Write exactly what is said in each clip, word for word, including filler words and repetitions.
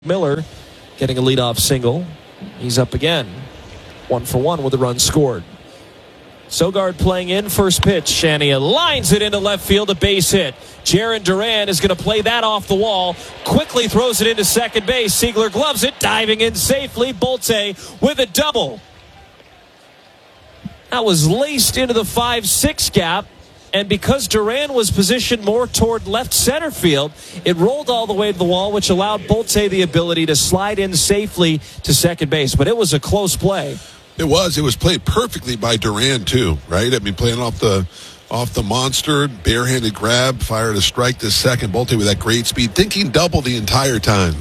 Miller getting a leadoff single. He's up again. One for one with a run scored. Sogard playing in first pitch, and he lines it into left field, a base hit. Jarren Duran is going to play that off the wall. Quickly throws it into second base. Siegler gloves it, diving in safely. Bolte with a double. That was laced into the five six gap. And because Duran was positioned more toward left center field, it rolled all the way to the wall, which allowed Bolte the ability to slide in safely to second base. But it was a close play. It was. It was played perfectly by Duran, too, right? I mean, playing off the off the monster, barehanded grab, fired a strike to second. Bolte with that great speed, thinking double the entire time.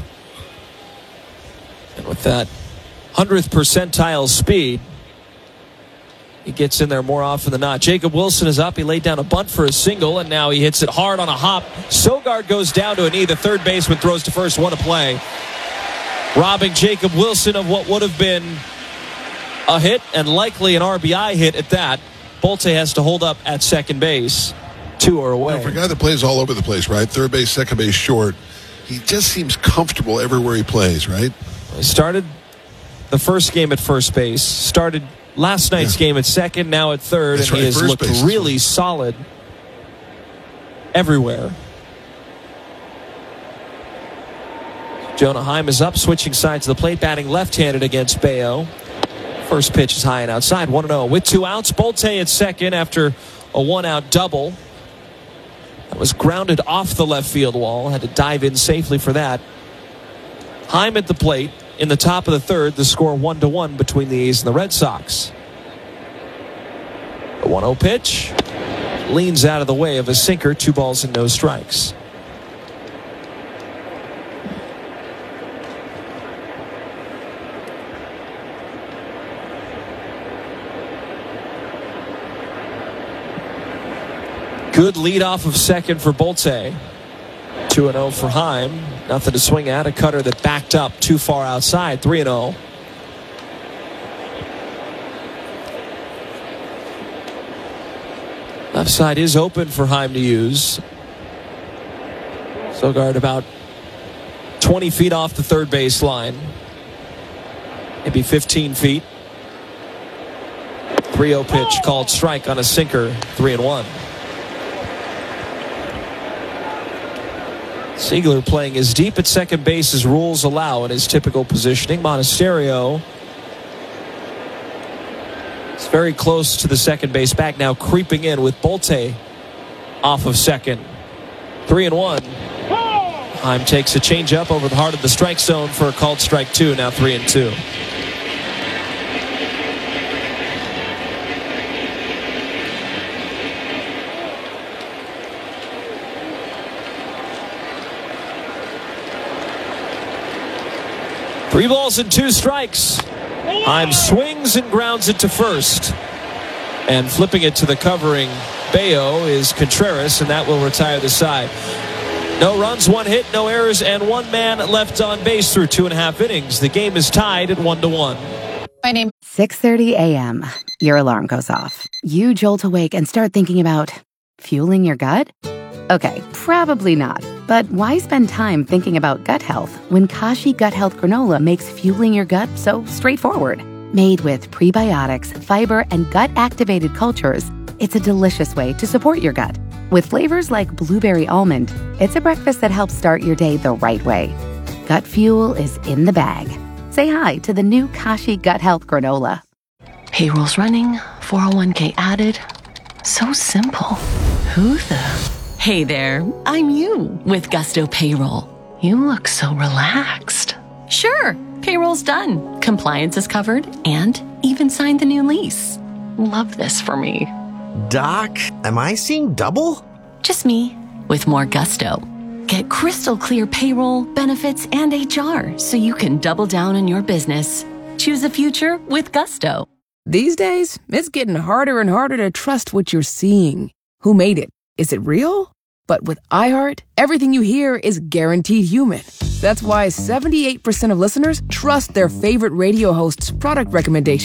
And with that hundredth percentile speed, he gets in there more often than not. Jacob Wilson is up. He laid down a bunt for a single, and now he hits it hard on a hop. Sogard goes down to a knee. The third baseman throws to first. What a play. Robbing Jacob Wilson of what would have been a hit and likely an R B I hit at that. Bolte has to hold up at second base. Two are away. You know, for a guy that plays all over the place, right? Third base, second base, short. He just seems comfortable everywhere he plays, right? He started the first game at first base. Started last night's yeah. game at second, now at third, That's and right, he has first looked base. really solid everywhere. Jonah Heim is up, switching sides of the plate, batting left-handed against Bayo. First pitch is high and outside, one and oh. With two outs, Bolte at second after a one-out double. That was grounded off the left field wall. Had to dive in safely for that. Heim at the plate. In the top of the third, the score one to one between the A's and the Red Sox. The one oh pitch leans out of the way of a sinker. Two balls and no strikes. Good lead off of second for Bolte. two and oh for Heim. Nothing to swing at. A cutter that backed up too far outside. three and oh. Left side is open for Heim to use. Sogard about twenty feet off the third base line. Maybe fifteen feet. three oh pitch called strike on a sinker. three and one. Siegler playing as deep at second base as rules allow in his typical positioning. Monasterio is very close to the second base back now, creeping in with Bolte off of second. Three and one. Heim takes a changeup over the heart of the strike zone for a called strike two. Now three and two. Three balls and two strikes. Heim swings and grounds it to first. And flipping it to the covering Bayo is Contreras, and that will retire the side. No runs, one hit, no errors, and one man left on base through two and a half innings. The game is tied at one to one. My name. six thirty a.m. Your alarm goes off. You jolt awake and start thinking about fueling your gut? Okay, probably not. But why spend time thinking about gut health when Kashi Gut Health Granola makes fueling your gut so straightforward? Made with prebiotics, fiber, and gut-activated cultures, it's a delicious way to support your gut. With flavors like blueberry almond, it's a breakfast that helps start your day the right way. Gut fuel is in the bag. Say hi to the new Kashi Gut Health Granola. Payroll's running, four oh one k added. So simple. Who the... Hey there, I'm you with Gusto Payroll. You look so relaxed. Sure, payroll's done. Compliance is covered and even signed the new lease. Love this for me. Doc, am I seeing double? Just me with more Gusto. Get crystal clear payroll, benefits, and H R so you can double down on your business. Choose a future with Gusto. These days, it's getting harder and harder to trust what you're seeing. Who made it? Is it real? But with iHeart, everything you hear is guaranteed human. That's why seventy-eight percent of listeners trust their favorite radio host's product recommendations.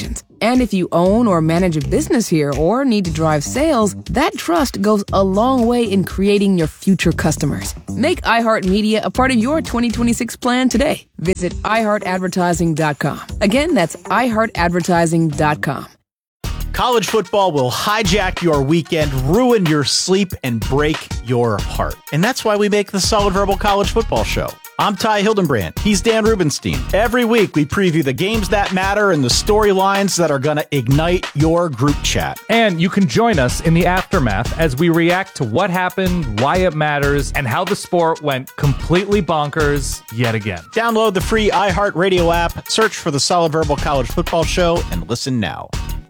And if you own or manage a business here or need to drive sales, that trust goes a long way in creating your future customers. Make iHeartMedia a part of your twenty twenty-six plan today. Visit i heart advertising dot com. Again, that's i heart advertising dot com. College football will hijack your weekend, ruin your sleep, and break your heart. And that's why we make the Solid Verbal College Football Show. I'm Ty Hildenbrand. He's Dan Rubenstein. Every week, we preview the games that matter and the storylines that are going to ignite your group chat. And you can join us in the aftermath as we react to what happened, why it matters, and how the sport went completely bonkers yet again. Download the free iHeartRadio app, search for the Solid Verbal College Football Show, and listen now.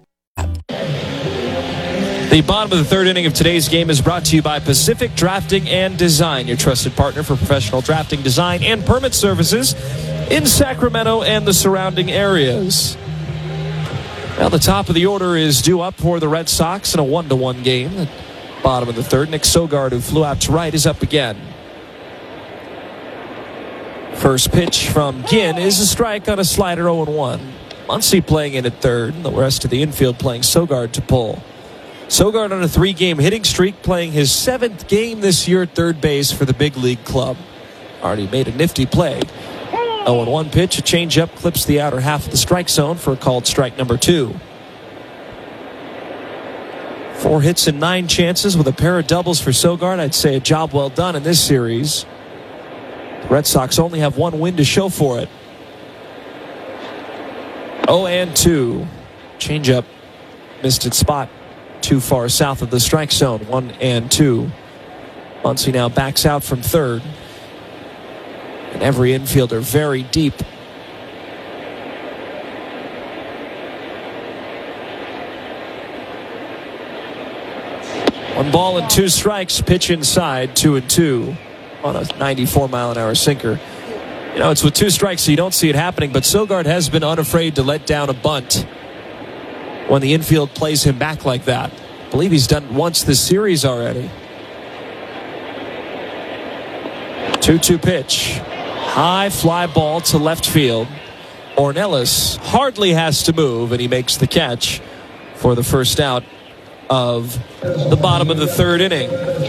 The bottom of the third inning of today's game is brought to you by Pacific Drafting and Design, your trusted partner for professional drafting, design, and permit services in Sacramento and the surrounding areas. Now, the top of the order is due up for the Red Sox in a one to one game. At bottom of the third, Nick Sogard, who flew out to right, is up again. First pitch from Ginn is a strike on a slider, oh and one. Muncy playing in at third, and the rest of the infield playing Sogard to pull. Sogard on a three-game hitting streak, playing his seventh game this year at third base for the big league club. Already made a nifty play. oh and one pitch, a changeup, clips the outer half of the strike zone for a called strike number two. Four hits and nine chances with a pair of doubles for Sogard. I'd say a job well done in this series. The Red Sox only have one win to show for it. oh and two. Changeup missed its spot. Too far south of the strike zone. One and two. Muncy now backs out from third. And every infielder very deep. One ball and two strikes. Pitch inside. Two and two on a ninety-four mile an hour sinker. You know, it's with two strikes, so you don't see it happening, but Sogard has been unafraid to let down a bunt when the infield plays him back like that. I believe he's done it once this series already. two two pitch. High fly ball to left field. Ornelas hardly has to move, and he makes the catch for the first out of the bottom of the third inning.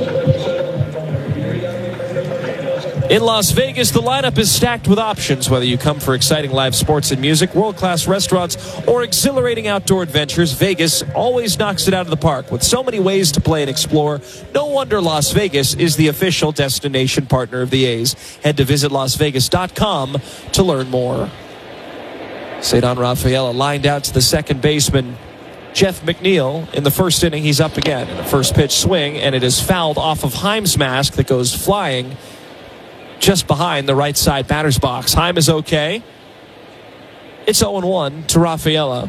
In Las Vegas, the lineup is stacked with options. Whether you come for exciting live sports and music, world-class restaurants, or exhilarating outdoor adventures, Vegas always knocks it out of the park. With so many ways to play and explore, no wonder Las Vegas is the official destination partner of the A's. Head to visit las vegas dot com to learn more. Ceddanne Rafaela lined out to the second baseman, Jeff McNeil. In the first inning, he's up again. In the first pitch swing, and it is fouled off of Heim's mask that goes flying just behind the right side batter's box. Heim is okay. It's oh and one to Rafaela.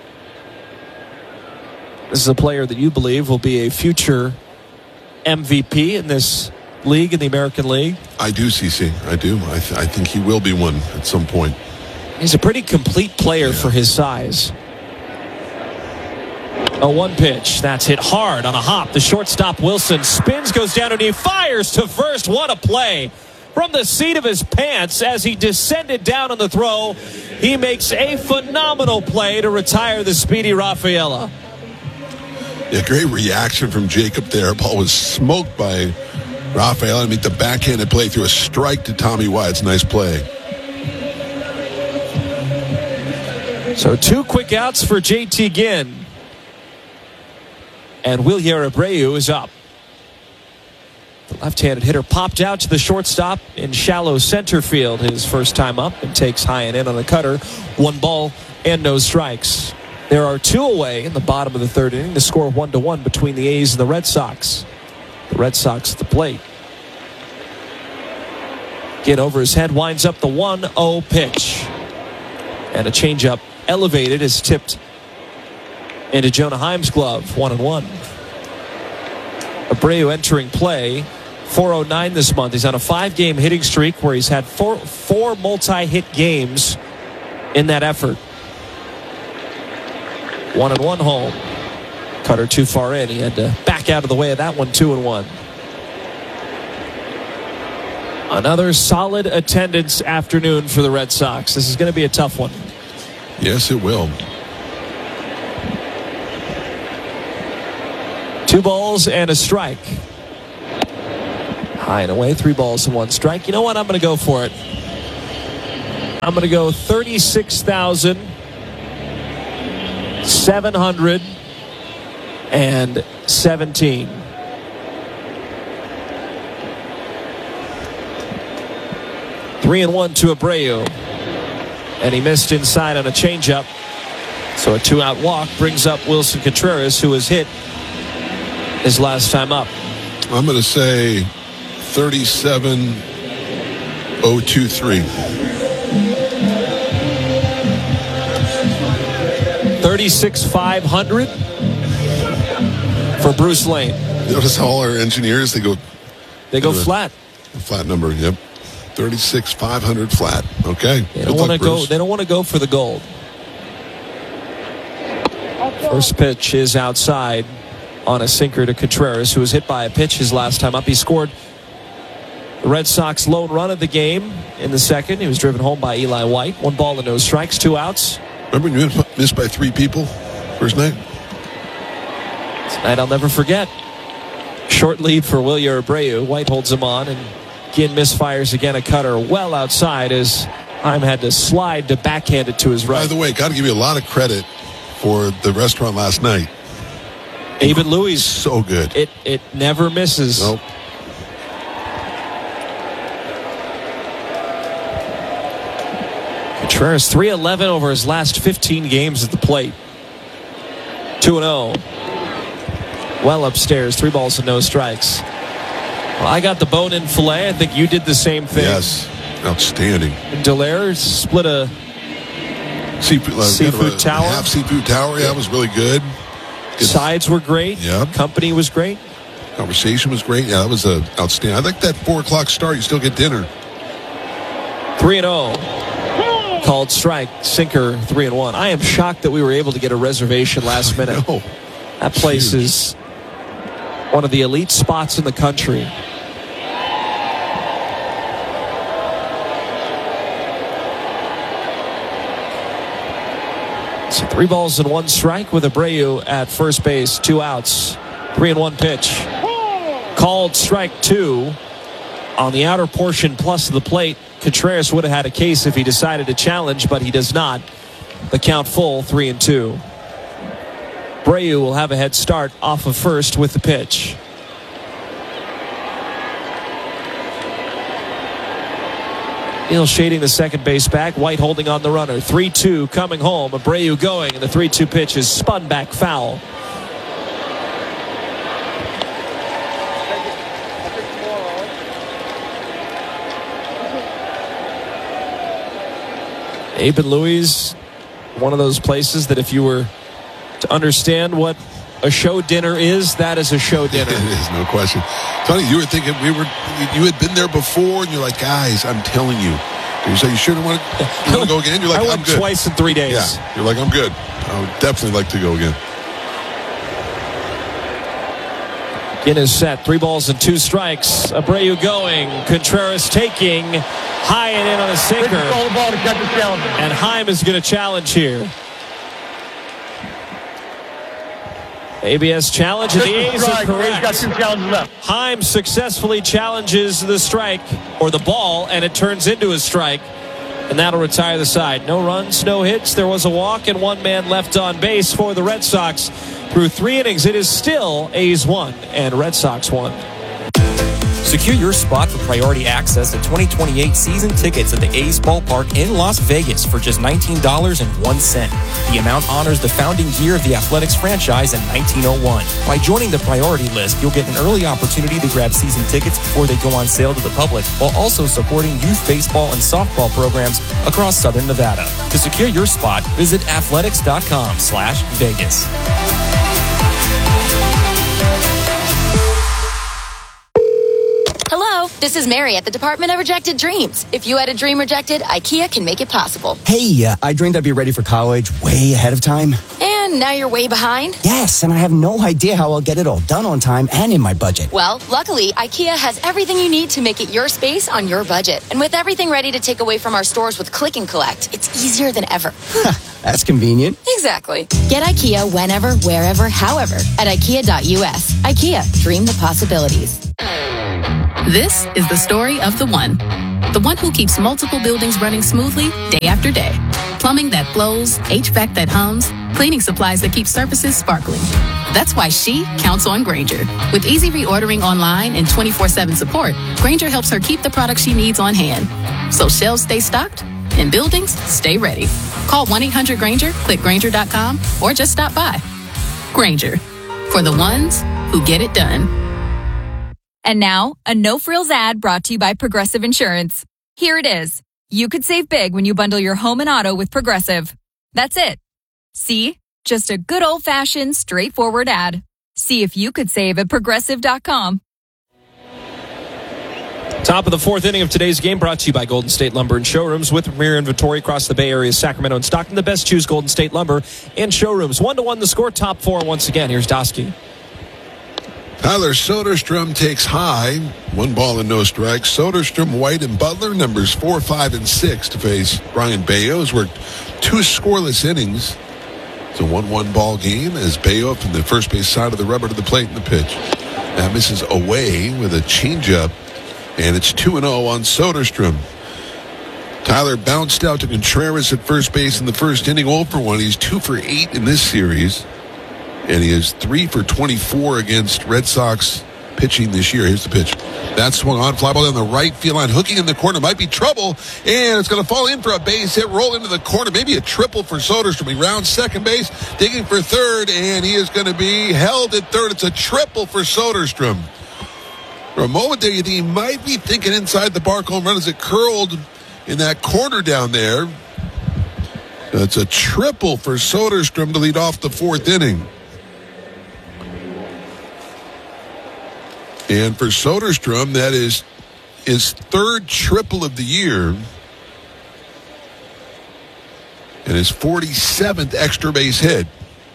This is a player that you believe will be a future M V P in this league, in the American League. I do, C C. I do. I, th- I think he will be one at some point. He's a pretty complete player yeah. for his size. A one pitch. That's hit hard on a hop. The shortstop Wilson spins, goes down, and he fires to first. What a play. From the seat of his pants as he descended down on the throw, he makes a phenomenal play to retire the speedy Rafaela. Yeah, great reaction from Jacob there. Ball was smoked by Rafaela to make the backhanded play through a strike to Tommy Wyatt's nice play. So two quick outs for J T Ginn. And Wilyer Abreu is up. The left-handed hitter popped out to the shortstop in shallow center field his first time up and takes high and in on the cutter. One ball and no strikes. There are two away in the bottom of the third inning. The score one to one between the A's and the Red Sox. The Red Sox at the plate. Get over his head, winds up the one oh pitch. And a changeup elevated is tipped into Jonah Heim's glove. One and one. Abreu entering play. four oh nine this month. He's on a five-game hitting streak where he's had four, four multi-hit games in that effort. One and one home. Cutter too far in. He had to back out of the way of that one. Two and one. Another solid attendance afternoon for the Red Sox. This is going to be a tough one. Yes, it will. Two balls and a strike. High and away, three balls and one strike. You know what? I'm going to go for it. I'm going to go thirty-six thousand seven hundred seventeen. Three and one to Abreu. And he missed inside on a changeup. So a two-out walk brings up Wilson Contreras, who was hit his last time up. I'm going to say thirty-seven oh twenty-three. thirty-six five hundred for Bruce Lane. Notice all our engineers, they go... They go flat. Flat number, yep. thirty-six five hundred flat. Okay. They don't want to go. They don't want to go for the gold. First pitch is outside on a sinker to Contreras, who was hit by a pitch his last time up. He scored the Red Sox lone run of the game in the second. He was driven home by Eli White. One ball and no strikes, two outs. Remember when you missed by three people first night? Tonight I'll never forget. Short lead for Wilyer Abreu. White holds him on, and Ginn misfires again, a cutter well outside as Heim had to slide to backhand it to his right. By the way, got to give you a lot of credit for the restaurant last night. David Louis. So good. It it never misses. Nope. Contreras three eleven over his last fifteen games at the plate. two and oh. Well upstairs, three balls and no strikes. Well, I got the bone-in filet. I think you did the same thing. Yes, outstanding. And Dallaire split a seafood, uh, seafood a, tower. A half seafood tower. Yeah, it was really good. good. Sides were great. Yeah. Company was great. Conversation was great. Yeah, that was a outstanding. I like that four o'clock start. You still get dinner. Three and oh. Called strike, sinker, three and one. I am shocked that we were able to get a reservation last minute. No. That place Huge. is one of the elite spots in the country. So three balls and one strike with Abreu at first base, two outs, three and one pitch. Called strike two on the outer portion plus of the plate. Contreras would have had a case if he decided to challenge, but he does not. The count full, three and two. Abreu will have a head start off of first with the pitch. Neal shading the second base back. White holding on the runner. three two coming home. Abreu going, and the three two pitch is spun back foul. Abe and Louis, one of those places that if you were to understand what a show dinner is, that is a show dinner. It is, no question. Tony, you were thinking we were, you had been there before, and you're like, guys, I'm telling you. You say you shouldn't want to, want to go again. You're like, I went I'm good. Twice in three days. Yeah, you're like, I'm good. I would definitely like to go again. Ginn is set. Three balls and two strikes. Abreu going. Contreras taking. High and in on a sinker. And Heim is going to challenge here. A B S challenge, and the A's are correct. Heim successfully challenges the strike, or the ball, and it turns into a strike. And that'll retire the side. No runs, no hits. There was a walk and one man left on base for the Red Sox. Through three innings, it is still A's one and Red Sox one. Secure your spot for priority access to twenty twenty-eight season tickets at the A's Ballpark in Las Vegas for just nineteen dollars and one cent. The amount honors the founding year of the Athletics franchise in nineteen oh one. By joining the priority list, you'll get an early opportunity to grab season tickets before they go on sale to the public, while also supporting youth baseball and softball programs across Southern Nevada. To secure your spot, visit athletics.com slash Vegas. Hello, this is Mary at the Department of Rejected Dreams. If you had a dream rejected, IKEA can make it possible. Hey, uh, I dreamed I'd be ready for college way ahead of time. And and now you're way behind? Yes, and I have no idea how I'll get it all done on time and in my budget. Well, luckily, IKEA has everything you need to make it your space on your budget. And with everything ready to take away from our stores with Click and Collect, it's easier than ever. That's convenient. Exactly. Get IKEA whenever, wherever, however at ikea dot u s. IKEA, dream the possibilities. This is the story of the one. The one who keeps multiple buildings running smoothly day after day. Plumbing that flows, H V A C that hums, cleaning supplies that keep surfaces sparkling. That's why she counts on Grainger. With easy reordering online and twenty-four seven support, Grainger helps her keep the products she needs on hand. So shelves stay stocked and buildings stay ready. Call one eight hundred Grainger, click Grainger dot com, or just stop by. Grainger, for the ones who get it done. And now, a no-frills ad brought to you by Progressive Insurance. Here it is. You could save big when you bundle your home and auto with Progressive. That's it. See? Just a good old-fashioned, straightforward ad. See if you could save at Progressive dot com. Top of the fourth inning of today's game brought to you by Golden State Lumber and Showrooms. With premier inventory across the Bay Area, Sacramento, and Stockton, the best choose Golden State Lumber and Showrooms. One to one the score, top four once again. Here's Dosky. Tyler Soderstrom takes high. One ball and no strikes. Soderstrom, White, and Butler, numbers four, five, and six to face Brian Bayo. Has worked two scoreless innings. It's a one one ball game as Bayo from the first base side of the rubber to the plate in the pitch. That misses away with a changeup, and it's two and oh on Soderstrom. Tyler bounced out to Contreras at first base in the first inning, oh for one. He's two for eight in this series. And he is three for twenty-four against Red Sox pitching this year. Here's the pitch. That swung on, fly ball down the right field line, hooking in the corner. Might be trouble, and it's going to fall in for a base hit, roll into the corner. Maybe a triple for Soderstrom. He rounds second base, digging for third, and he is going to be held at third. It's a triple for Soderstrom. For a moment there, you think he might be thinking inside the bark home run as it curled in that corner down there. It's a triple for Soderstrom to lead off the fourth inning. And for Soderstrom, that is his third triple of the year and his forty-seventh extra base hit.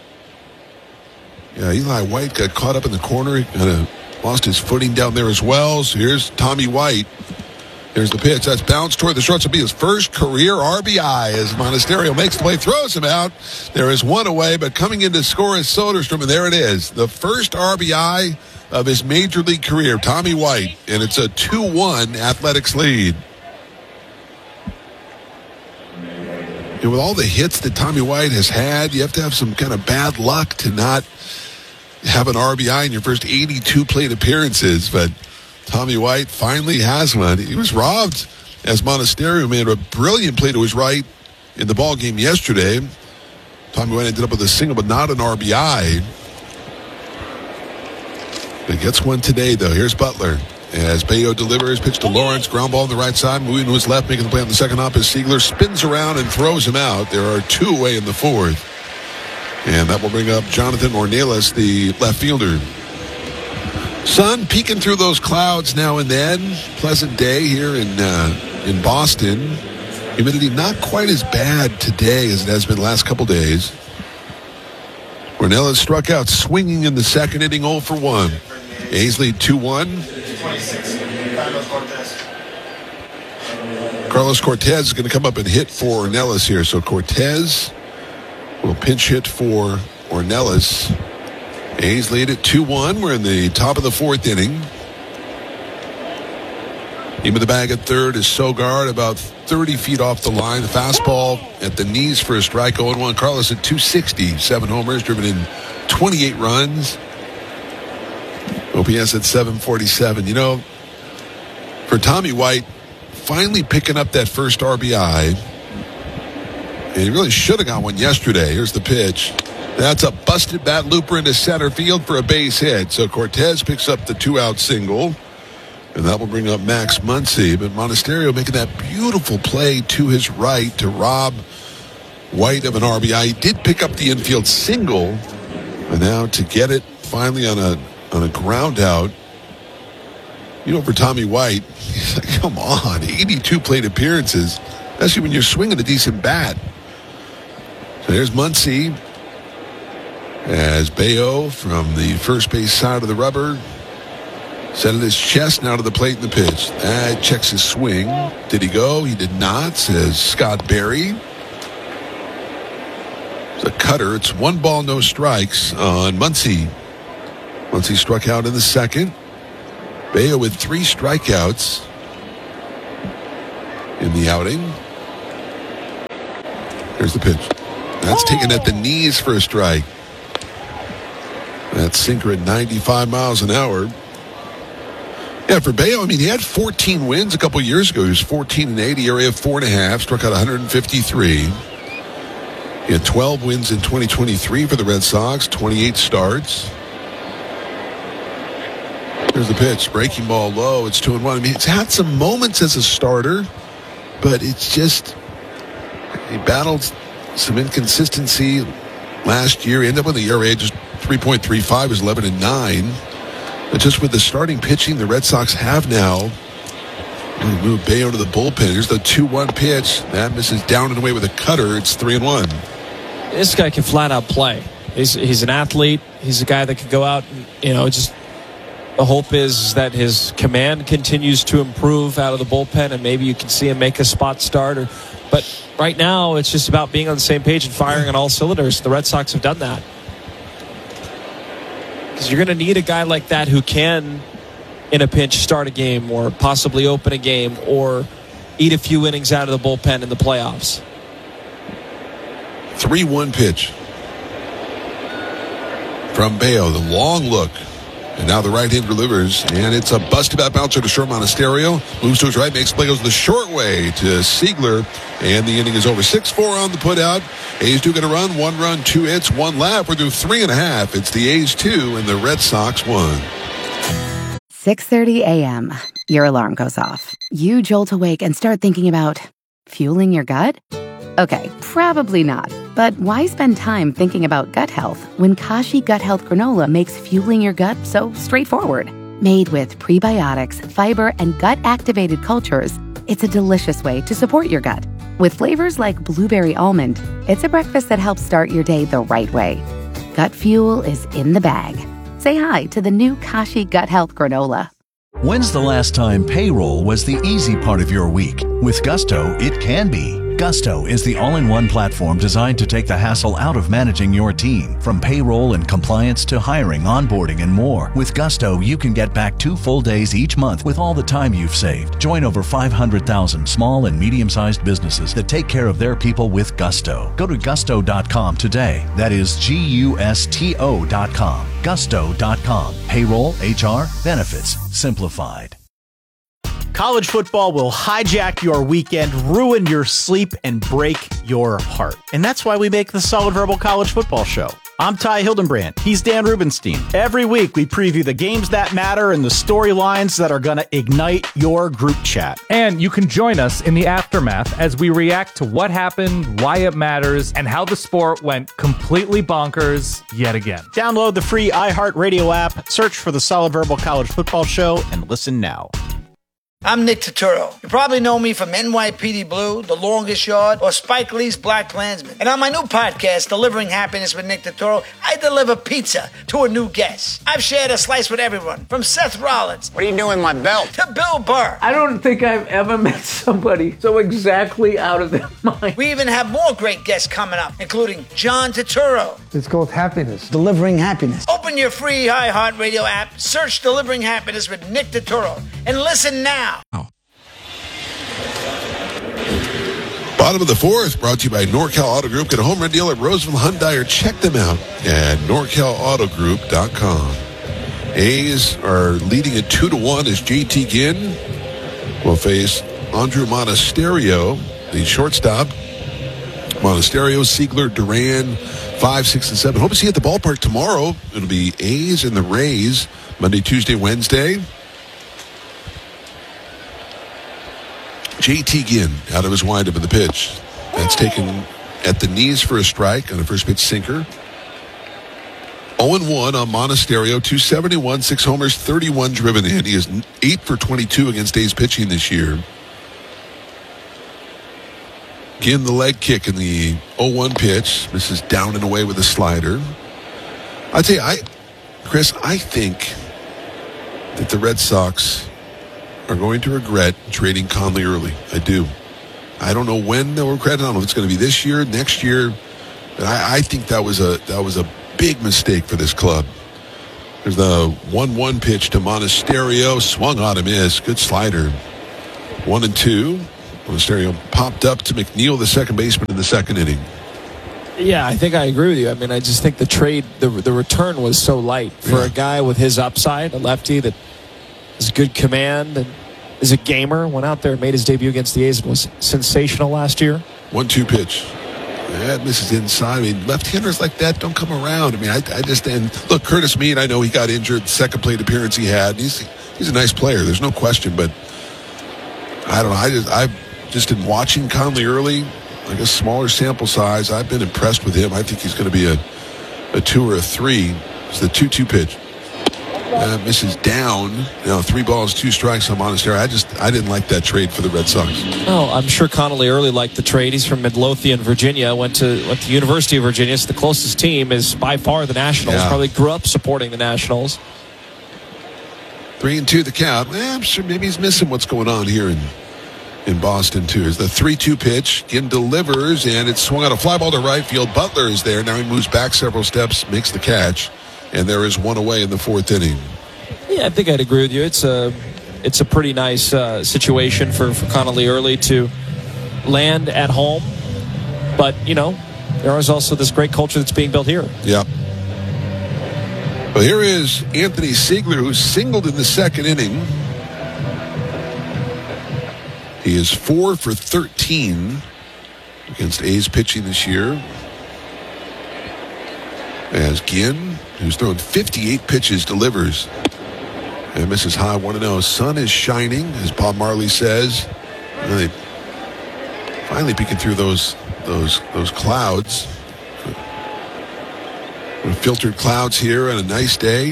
Yeah, Eli White got caught up in the corner. He kind of lost his footing down there as well. So here's Tommy White. There's the pitch. That's bounced toward the short. This will be his first career R B I as Monasterio makes the play, throws him out. There is one away, but coming in to score is Soderstrom, and there it is. The first R B I of his major league career, Tommy White, and it's a two one Athletics lead. And with all the hits that Tommy White has had, you have to have some kind of bad luck to not have an R B I in your first eighty-two plate appearances, but Tommy White finally has one. He was robbed as Monasterio made a brilliant play to his right in the ball game yesterday. Tommy White ended up with a single, but not an R B I. He gets one today, though. Here's Butler. As Bayo delivers, pitch to Lawrence, ground ball on the right side, moving to his left, making the play on the second hop as Siegler spins around and throws him out. There are two away in the fourth. And that will bring up Jonathan Ornelas, the left fielder. Sun peeking through those clouds now and then. Pleasant day here in uh, in Boston. Humidity not quite as bad today as it has been the last couple days. Ornelas struck out swinging in the second inning, oh for one. A's lead two one. Carlos Cortez is going to come up and hit for Ornelas here. So Cortez will pinch hit for Ornelas. A's lead at two one. We're in the top of the fourth inning. Team of the bag at third is Sogard, about thirty feet off the line. The fastball at the knees for a strike, oh one. Carlos at two sixty, seven homers, driven in twenty-eight runs. O P S at seven forty-seven. You know, for Tommy White, finally picking up that first R B I. And he really should have got one yesterday. Here's the pitch. That's a busted bat looper into center field for a base hit. So Cortez picks up the two-out single. And that will bring up Max Muncy. But Monasterio making that beautiful play to his right to rob White of an R B I. He did pick up the infield single. And now to get it finally on a on a ground out. You know, for Tommy White, he's like, come on, eighty-two plate appearances, especially when you're swinging a decent bat. So there's Muncy. as Bayo from the first base side of the rubber set at his chest and out of the plate in the pitch. That checks his swing. Did he go? He did not, says Scott Berry. It's a cutter. It's one ball, no strikes on Muncy. Muncy struck out in the second. Bayo with three strikeouts in the outing. Here's the pitch. That's taken at the knees for a strike. That sinker at ninety-five miles an hour. Yeah, for Bayo, I mean, he had fourteen wins a couple years ago. He was fourteen and eight, E R A of four and a half, struck out one hundred fifty-three. He had twelve wins in twenty twenty-three for the Red Sox, twenty-eight starts. There's the pitch, breaking ball low. It's two and one. I mean, it's had some moments as a starter, but it's just he battled some inconsistency last year. He ended up with the E R A just three point three five, was eleven and nine. But just with the starting pitching the Red Sox have now, we move Bayo to the bullpen. Here's the two one pitch. That misses down and away with a cutter. It's three and one. This guy can flat out play. He's he's an athlete. He's a guy that could go out and, you know, just the hope is that his command continues to improve out of the bullpen, and maybe you can see him make a spot start. Or, but right now, it's just about being on the same page and firing on all cylinders. The Red Sox have done that. Because you're going to need a guy like that who can, in a pinch, start a game or possibly open a game or eat a few innings out of the bullpen in the playoffs. three one pitch from Bayo. The long look. And now the right hand delivers. And it's a busted-out bouncer to short Monasterio. Moves to his right, makes play, goes the short way to Siegler. And the inning is over. six four on the putout. A's do get a run. One run, two hits, one left. We're through three and a half. It's the A's two and the Red Sox one. six thirty a.m. Your alarm goes off. You jolt awake and start thinking about fueling your gut? Okay, probably not. But why spend time thinking about gut health when Kashi Gut Health Granola makes fueling your gut so straightforward? Made with prebiotics, fiber, and gut-activated cultures, it's a delicious way to support your gut. With flavors like blueberry almond, it's a breakfast that helps start your day the right way. Gut fuel is in the bag. Say hi to the new Kashi Gut Health Granola. When's the last time payroll was the easy part of your week? With Gusto, it can be. Gusto is the all-in-one platform designed to take the hassle out of managing your team. From payroll and compliance to hiring, onboarding, and more. With Gusto, you can get back two full days each month with all the time you've saved. Join over five hundred thousand small and medium-sized businesses that take care of their people with Gusto. Go to gusto dot com today. That is G U S T O dot com. gusto dot com. Payroll, H R, benefits, simplified. College football will hijack your weekend, ruin your sleep, and break your heart. And that's why we make the Solid Verbal College Football Show. I'm Ty Hildenbrand. He's Dan Rubenstein. Every week, we preview the games that matter and the storylines that are going to ignite your group chat. And you can join us in the aftermath as we react to what happened, why it matters, and how the sport went completely bonkers yet again. Download the free iHeartRadio app, search for the Solid Verbal College Football Show, and listen now. I'm Nick Turturro. You probably know me from N Y P D Blue, The Longest Yard, or Spike Lee's Black Klansman. And on my new podcast, Delivering Happiness with Nick Turturro, I deliver pizza to a new guest. I've shared a slice with everyone, from Seth Rollins. What are you doing with my belt? To Bill Burr. I don't think I've ever met somebody so exactly out of their mind. We even have more great guests coming up, including John Turturro. It's called Happiness. Delivering Happiness. Open your free iHeartRadio app, search Delivering Happiness with Nick Turturro, and listen now. Oh. Bottom of the fourth, brought to you by Norcal Auto Group. Get a home run deal at Roseville Hyundai, or check them out at norcal auto group dot com. A's are leading at two to one as J T Ginn will face Andrew Monasterio, the shortstop. Monasterio, Siegler, Duran, five, six, and seven. Hope to see you at the ballpark tomorrow. It'll be A's and the Rays, Monday, Tuesday, Wednesday. J T Ginn out of his windup in the pitch. That's taken at the knees for a strike on a first pitch sinker. oh and one on Monasterio, two seventy-one, six homers, thirty-one driven in. He is eight for twenty-two against A's pitching this year. Ginn the leg kick in the oh one pitch. Misses down and away with a slider. I tell you, I, Chris, I think that the Red Sox are going to regret trading Conley early. I do. I don't know when they'll regret it. I don't know if it's going to be this year, next year. But I, I think that was a that was a big mistake for this club. There's the one one pitch to Monasterio. Swung on a miss. Good slider. One and two. Monasterio popped up to McNeil, the second baseman, in the second inning. Yeah, I think I agree with you. I mean, I just think the trade, the the return was so light for yeah. a guy with his upside, a lefty that has good command and is a gamer. Went out there and made his debut against the A's and was sensational last year. one two pitch. That misses inside. I mean, left-handers like that don't come around. I mean, I, I just, and look, Curtis Mead, I know he got injured, second plate appearance he had. He's he's a nice player, there's no question, but I don't know. I just, I just in watching Conley early, like a smaller sample size, I've been impressed with him. I think he's going to be a, a two or a three. It's the two two pitch. Uh, misses down. You know, three balls, two strikes on Monasterio. I just, I didn't like that trade for the Red Sox. Oh, I'm sure Connolly early liked the trade. He's from Midlothian, Virginia. Went to went to University of Virginia. So the closest team is by far the Nationals. Yeah. Probably grew up supporting the Nationals. Three and two the count. Eh, I'm sure maybe he's missing what's going on here in in Boston too. Is the three two pitch. Ginn delivers, and it's swung out a fly ball to right field. Butler is there. Now he moves back several steps, makes the catch. And there is one away in the fourth inning. Yeah, I think I'd agree with you. It's a, it's a pretty nice uh, situation for, for Connolly early to land at home. But, you know, there is also this great culture that's being built here. Yeah. Well, here is Anthony Siegler, who singled in the second inning. He is four for thirteen against A's pitching this year. As Ginn, who's thrown fifty-eight pitches, delivers. And misses high, one and oh. Sun is shining, as Bob Marley says. And they finally peeking through those those those clouds. Filtered clouds here on a nice day.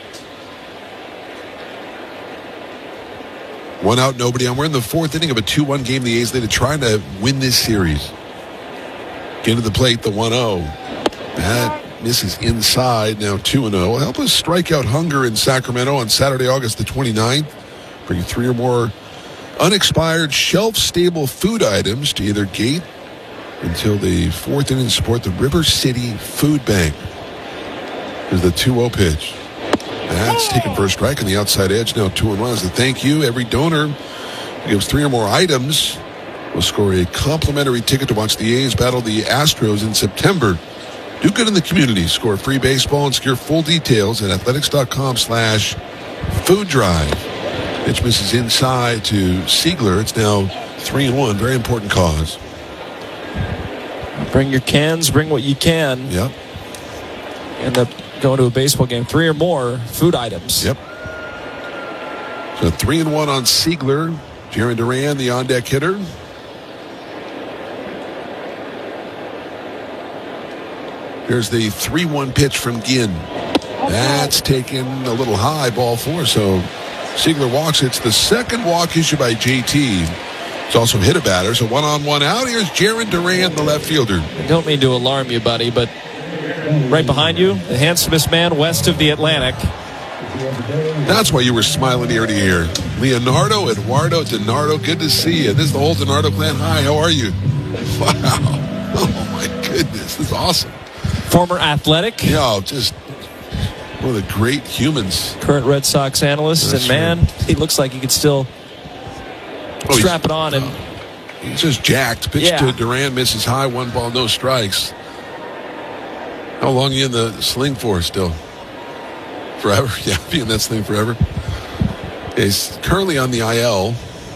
One out, nobody on. We're in the fourth inning of a two one game. The A's lead, trying to win this series. Get to the plate, the one oh. That misses inside, now two and oh. Help us strike out hunger in Sacramento on Saturday, August the twenty-ninth. Bring three or more unexpired, shelf-stable food items to either gate until the fourth inning to support the River City Food Bank. Here's the two oh pitch. That's taken for a strike on the outside edge. Now two and one. As a thank you, every donor who gives three or more items will score a complimentary ticket to watch the A's battle the Astros in September. Do good in the community. Score free baseball and secure full details at athletics.com slash food drive. Pitch misses inside to Siegler. It's now three and one. Very important cause. Bring your cans. Bring what you can. Yep. End up going to a baseball game. Three or more food items. Yep. So three and one on Siegler. Jarren Duran, the on-deck hitter. Here's the three one pitch from Ginn. That's taken a little high, ball four. So Siegler walks. It's the second walk issued by J T. He's also hit a batter. So one on, one out. Here's Jarren Duran, the left fielder. I don't mean to alarm you, buddy, but right behind you, the handsomest man west of the Atlantic. That's why you were smiling ear to ear. Leonardo Eduardo DiNardo, good to see you. This is the whole DiNardo clan. Hi, how are you? Wow. Oh, my goodness. This is awesome. Former Athletic. Yeah, just one of the great humans. Current Red Sox analyst. That's and, man, right. He looks like he could still oh, strap it on. and uh, He's just jacked. Pitch yeah. to Duran, misses high, one ball, no strikes. How long are you in the sling for still? Forever? Yeah, be in that sling forever. He's currently on the I L.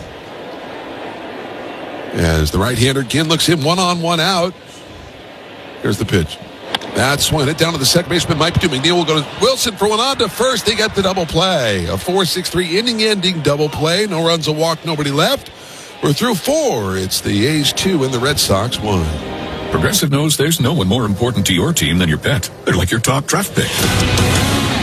As the right-hander, Ginn looks in, one on, one out. Here's the pitch. That's swung it down to the second baseman, Mike McNeil. McNeil will go to Wilson for one on to first. They get the double play. A four six three inning-ending double play. No runs, a walk, nobody left. We're through four. It's the A's two and the Red Sox one. Progressive knows there's no one more important to your team than your pet. They're like your top draft pick.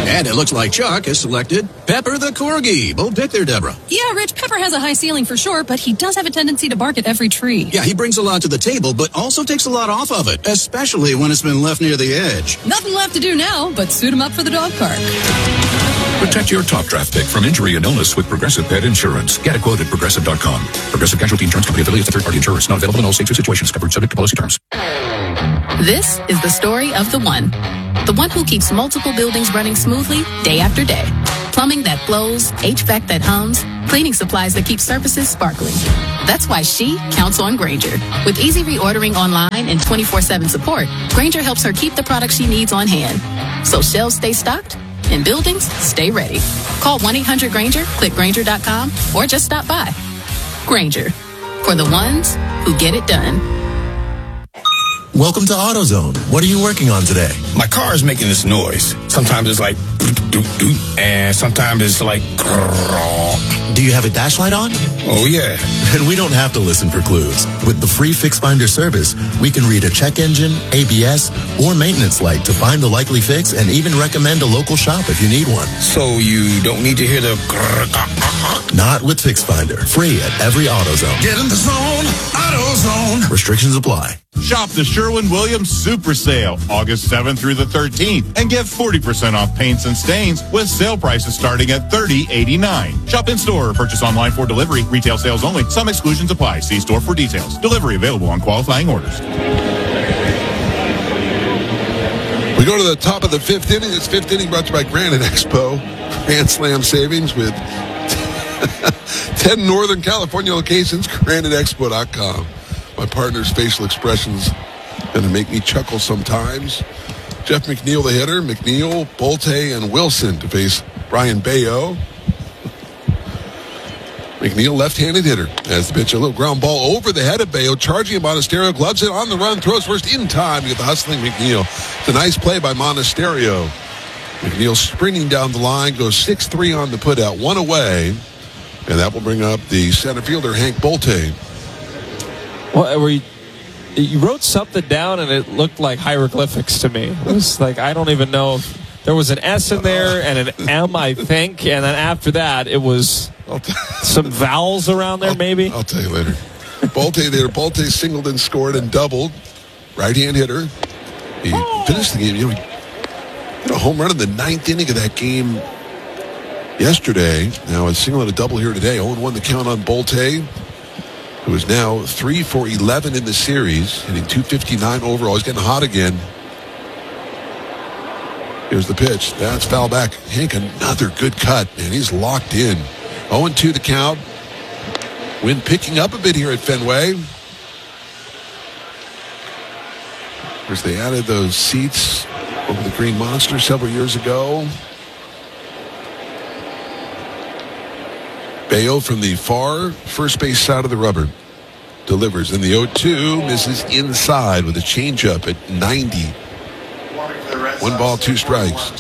And it looks like Chuck has selected Pepper the Corgi. Bold pick there, Deborah. Yeah, Rich, Pepper has a high ceiling for sure, but he does have a tendency to bark at every tree. Yeah, he brings a lot to the table, but also takes a lot off of it, especially when it's been left near the edge. Nothing left to do now, but suit him up for the dog park. Protect your top draft pick from injury and illness with Progressive Pet Insurance. Get a quote at Progressive dot com. Progressive Casualty Insurance Company affiliates of third-party insurance. Not available in all states or situations. Covered subject to policy terms. This is the story of the one. The one who keeps multiple buildings running smoothly day after day. Plumbing that flows, H V A C that hums, cleaning supplies that keep surfaces sparkling. That's why she counts on Grainger. With easy reordering online and twenty-four seven support, Grainger helps her keep the products she needs on hand. So shelves stay stocked and buildings stay ready. Call one eight hundred Grainger, click Grainger dot com, or just stop by. Grainger, for the ones who get it done. Welcome to AutoZone. What are you working on today? My car is making this noise. Sometimes it's like, and sometimes it's like, do you have a dash light on? Oh, yeah. And we don't have to listen for clues. With the free Fix Finder service, we can read a check engine, A B S, or maintenance light to find the likely fix and even recommend a local shop if you need one. So you don't need to hear the... Not with Fix Finder. Free at every AutoZone. Get in the zone, AutoZone. Restrictions apply. Shop the Sherwin-Williams Super Sale, August seventh through the thirteenth, and get forty percent off paints and stains with sale prices starting at thirty eighty-nine. Shop in-store or purchase online for delivery. Retail sales only. Some exclusions apply. See store for details. Delivery available on qualifying orders. We go to the top of the fifth inning. This fifth inning brought to you by Granite Expo. Grand Slam savings with ten Northern California locations, granite expo dot com. My partner's facial expressions going to make me chuckle sometimes. Jeff McNeil, the hitter. McNeil, Bolte, and Wilson to face Brian Bayo. McNeil, left-handed hitter, as the pitch, a little ground ball over the head of Bayo, charging at Monasterio, gloves it on the run, throws first in time to get the hustling McNeil. It's a nice play by Monasterio. McNeil sprinting down the line, goes six three on the putout, one away, and that will bring up the center fielder, Hank Bolte. Well, were you, you wrote something down, and it looked like hieroglyphics to me. It was like, I don't even know if there was an S in there and an M, I think, and then after that, it was some vowels around there, I'll, maybe. I'll tell you later. Bolte there. Bolte singled and scored and doubled. Right-hand hitter. He finished the game. You know, he hit a home run in the ninth inning of that game yesterday. Now a single and a double here today. oh and one the count on Bolte, who is now three for eleven in the series, hitting two fifty-nine overall. He's getting hot again. Here's the pitch. That's foul back. Hank, another good cut, and he's locked in. oh and two the count. Wind picking up a bit here at Fenway. Of course, they added those seats over the Green Monster several years ago. Bayo from the far first base side of the rubber delivers, and the oh two misses inside with a changeup at ninety. One ball, two strikes.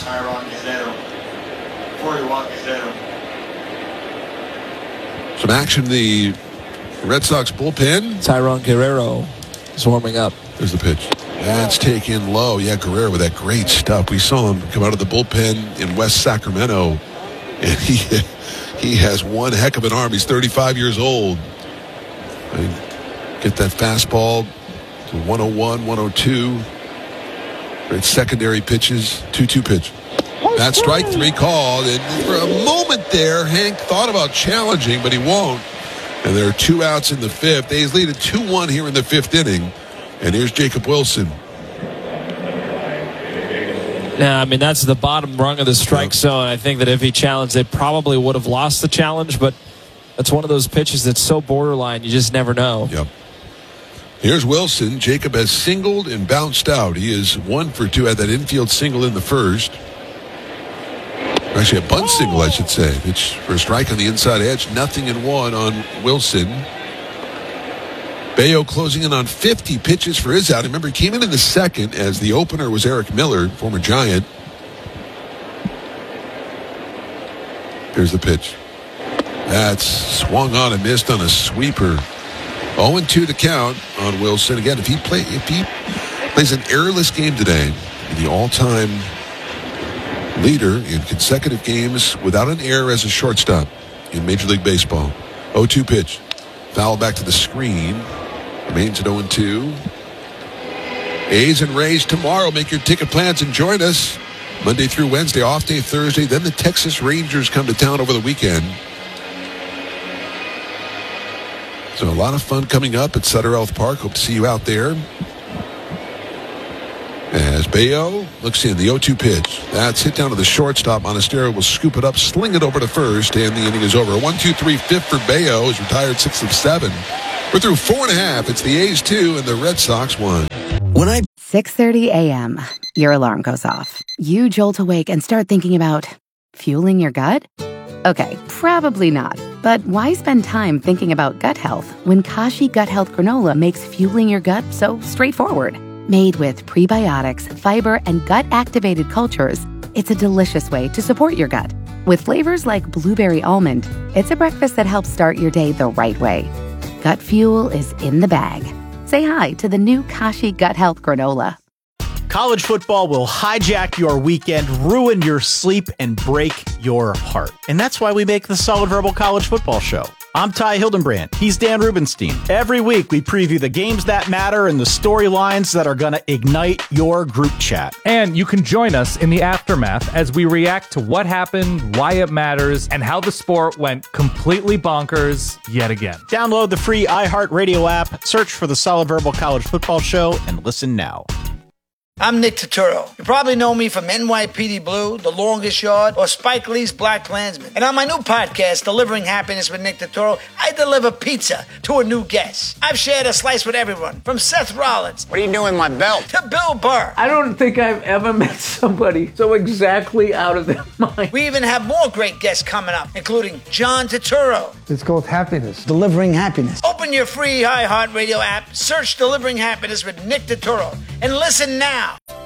Some action in the Red Sox bullpen. Tyrone Guerrero is warming up. There's the pitch. That's taken low. Yeah, Guerrero with that great stuff. We saw him come out of the bullpen in West Sacramento, and he he has one heck of an arm. He's thirty-five years old. I mean, get that fastball to one oh one, one oh two. Great secondary pitches, two two pitch. That strike three called, and for a moment there, Hank thought about challenging, but he won't. And there are two outs in the fifth. A's lead at two one here in the fifth inning. And here's Jacob Wilson. Yeah, I mean, that's the bottom rung of the strike yep. zone. I think that if he challenged, they probably would have lost the challenge, but that's one of those pitches that's so borderline, you just never know. Yep. Here's Wilson. Jacob has singled and bounced out. He is one for two. Had that infield single in the first. Actually, a bunt single, I should say. Pitch for a strike on the inside edge. Nothing in one on Wilson. Bayo closing in on fifty pitches for his out. Remember, he came in in the second as the opener was Eric Miller, former Giant. Here's the pitch. That's swung on and missed on a sweeper. oh and two to count on Wilson. Again, if he play, if he plays an errorless game today, the all-time leader in consecutive games without an error as a shortstop in Major League Baseball. oh two pitch. Foul back to the screen. Remains at oh and two. A's and Rays tomorrow. Make your ticket plans and join us. Monday through Wednesday, off day Thursday. Then the Texas Rangers come to town over the weekend. So a lot of fun coming up at Sutter Health Park. Hope to see you out there. As Bayo looks in, the oh two pitch. That's hit down to the shortstop. Monasterio will scoop it up, sling it over to first, and the inning is over. one two three fifth for Bayo. He's retired six of seven. We're through four and a half. It's the A's two and the Red Sox one. When I six thirty a.m., your alarm goes off. You jolt awake and start thinking about fueling your gut? Okay, probably not. But why spend time thinking about gut health when Kashi Gut Health Granola makes fueling your gut so straightforward? Made with prebiotics, fiber, and gut-activated cultures, it's a delicious way to support your gut. With flavors like blueberry almond, it's a breakfast that helps start your day the right way. Gut fuel is in the bag. Say hi to the new Kashi Gut Health Granola. College football will hijack your weekend, ruin your sleep, and break your heart. And that's why we make the Solid Verbal College Football Show. I'm Ty Hildenbrand. He's Dan Rubenstein. Every week, we preview the games that matter and the storylines that are going to ignite your group chat. And you can join us in the aftermath as we react to what happened, why it matters, and how the sport went completely bonkers yet again. Download the free iHeartRadio app, search for the Solid Verbal College Football Show, and listen now. I'm Nick Turturro. You probably know me from N Y P D Blue, The Longest Yard, or Spike Lee's Black Klansman. And on my new podcast, Delivering Happiness with Nick Turturro, I deliver pizza to a new guest. I've shared a slice with everyone, from Seth Rollins. What are you doing, my belt? To Bill Burr. I don't think I've ever met somebody so exactly out of their mind. We even have more great guests coming up, including John Turturro. It's called happiness. Delivering happiness. Open your free iHeartRadio app, search Delivering Happiness with Nick Turturro, and listen now.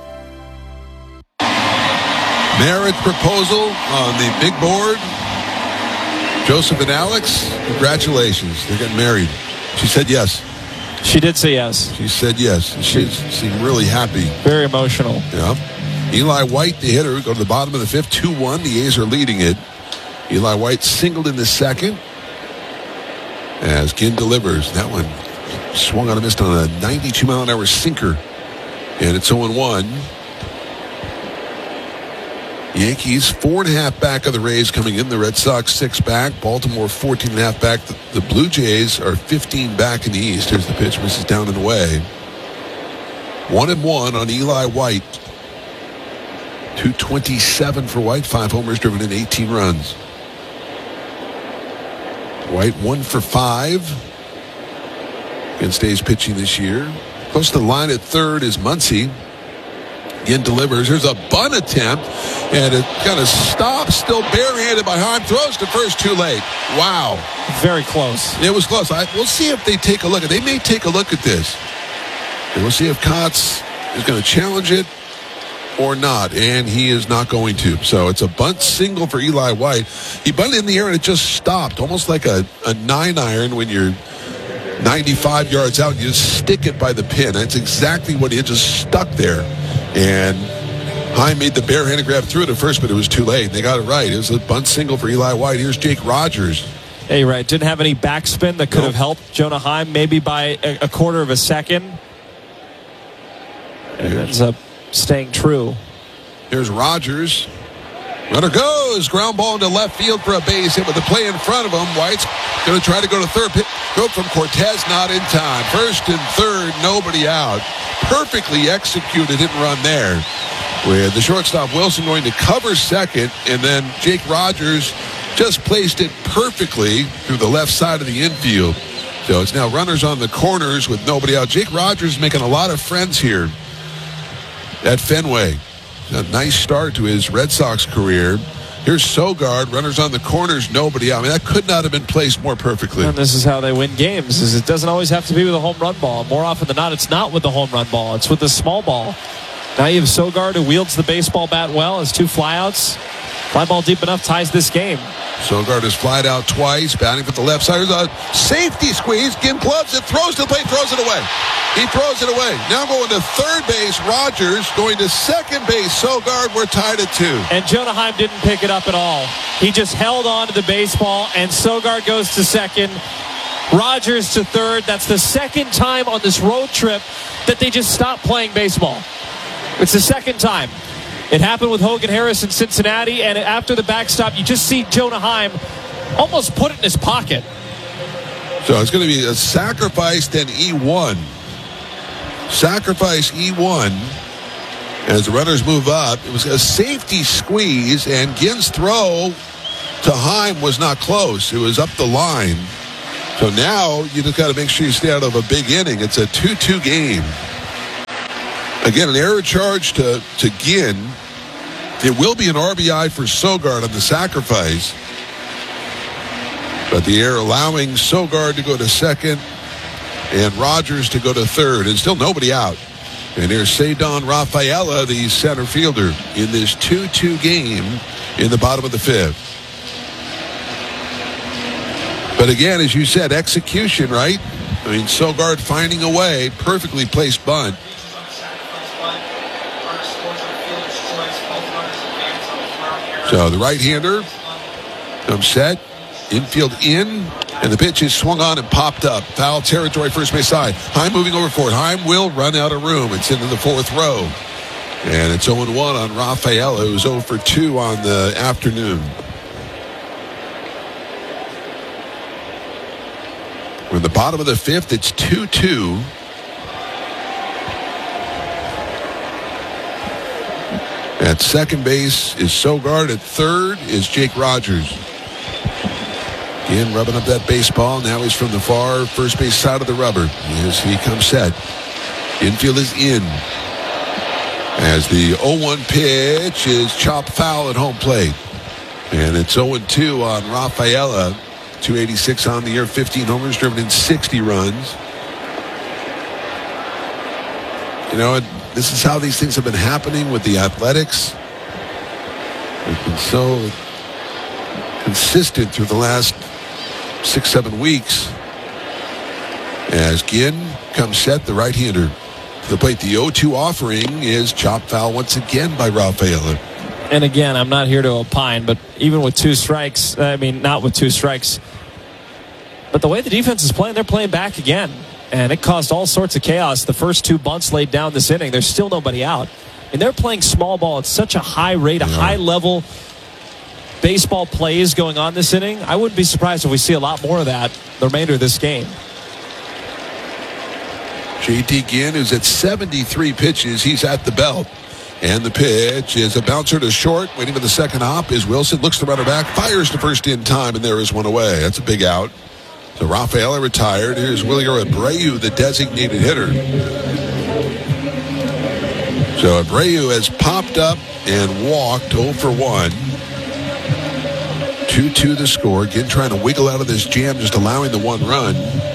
Marriage proposal on the big board. Joseph and Alex, congratulations. They're getting married. She said yes. She did say yes. She said yes. She seemed really happy. Very emotional. Yeah. Eli White, the hitter, go to the bottom of the fifth, two one. The A's are leading it. Eli White singled in the second as Ginn delivers. That one swung on a missed on a ninety-two mile an hour sinker. And it's oh and one. Yankees four and a half back of the Rays coming in. The Red Sox six back. Baltimore fourteen and a half back. The, the Blue Jays are fifteen back in the East. Here's the pitch. Misses down and away. One and one on Eli White. two twenty-seven for White. Five homers driven in, eighteen runs. White one for five against A's pitching this year. Close to the line at third is Muncy. Again delivers. There's a bunt attempt, and it kind of stops, still barehanded by Heim. Throws to first, too late. Wow. Very close. It was close. I, we'll see if they take a look. They may take a look at this. And we'll see if Kotz is going to challenge it or not, and he is not going to. So it's a bunt single for Eli White. He bunted in the air, and it just stopped, almost like a, a nine iron when you're ninety-five yards out. You just stick it by the pin. That's exactly what he had, just stuck there. And Heim made the barehanded grab through it at first, but it was too late. They got it right. It was a bunt single for Eli White. Here's Jake Rogers. Hey, right. Didn't have any backspin that could nope. have helped Jonah Heim maybe by a, a quarter of a second. And it ends up staying true. Here's Rogers. Runner goes. Ground ball into left field for a base hit with the play in front of him. White's going to try to go to third. Go from Cortez, not in time. First and third, nobody out. Perfectly executed hit and run there. With the shortstop Wilson going to cover second, and then Jake Rogers just placed it perfectly through the left side of the infield. So it's now runners on the corners with nobody out. Jake Rogers making a lot of friends here at Fenway. A nice start to his Red Sox career. Here's Sogard, runners on the corners, nobody out. I mean, that could not have been placed more perfectly. And this is how they win games. Is it doesn't always have to be with a home run ball. More often than not, it's not with the home run ball. It's with the small ball. Now you have Sogard, who wields the baseball bat well, has two flyouts. Fly ball deep enough ties this game. Sogard has flied out twice, batting for the left side. There's a safety squeeze. Ginn gloves it, throws to the plate, throws it away. He throws it away. Now going to third base, Rogers. Going to second base, Sogard. We're tied at two. And Jonah Heim didn't pick it up at all. He just held on to the baseball, and Sogard goes to second. Rogers to third. That's the second time on this road trip that they just stopped playing baseball. It's the second time. It happened with Hogan Harris in Cincinnati, and after the backstop, you just see Jonah Heim almost put it in his pocket. So it's going to be a sacrifice, then E one. Sacrifice E one as the runners move up. It was a safety squeeze, and Ginn's throw to Heim was not close. It was up the line. So now you just got to make sure you stay out of a big inning. It's a two two game. Again, an error charge to, to Ginn. It will be an R B I for Sogard on the sacrifice. But the error allowing Sogard to go to second and Rogers to go to third. And still nobody out. And here's Ceddanne Rafaela, the center fielder, in this two two game in the bottom of the fifth. But again, as you said, execution, right? I mean, Sogard finding a way, perfectly placed bunt. So the right-hander comes set, infield in, and the pitch is swung on and popped up. Foul territory, first base side. Heim moving over for it. Heim will run out of room. It's into the fourth row. And it's oh and one on Rafaela, who's oh for two on the afternoon. We're in the bottom of the fifth. It's two two. At second base is Sogard. At third is Jake Rogers. Again, rubbing up that baseball. Now he's from the far first base side of the rubber. As he comes set. Infield is in. As the oh one pitch is chopped foul at home plate. And it's oh and two on Rafaela. two eighty-six on the year, fifteen homers, driven in sixty runs. You know, this is how these things have been happening with the Athletics. They've been so consistent through the last six, seven weeks. As Ginn comes set, the right-hander to the plate. The oh two offering is chopped foul once again by Rafaela. And again, I'm not here to opine, but even with two strikes, I mean, not with two strikes, but the way the defense is playing, they're playing back again. And it caused all sorts of chaos. The first two bunts laid down this inning, there's still nobody out. And they're playing small ball at such a high rate, a yeah. high level baseball plays going on this inning. I wouldn't be surprised if we see a lot more of that the remainder of this game. J T Ginn is at seventy-three pitches. He's at the belt. And the pitch is a bouncer to short. Waiting for the second hop is Wilson. Looks the runner back. Fires to first in time. And there is one away. That's a big out. So Rafaela retired. Here's Wilyer Abreu, the designated hitter. So Abreu has popped up and walked oh for one. two two the score. Again, trying to wiggle out of this jam, just allowing the one run.